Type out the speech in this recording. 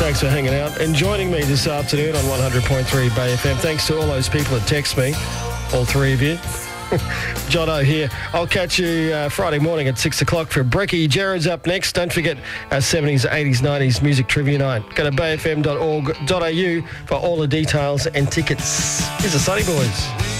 Thanks for hanging out and joining me this afternoon on 100.3 Bay FM. Thanks to all those people that text me, all three of you. Jono here. I'll catch you Friday morning at 6 o'clock for Brecky. Jared's up next. Don't forget our 70s, 80s, 90s music trivia night. Go to bayfm.org.au for all the details and tickets. Here's the Sunny Boys.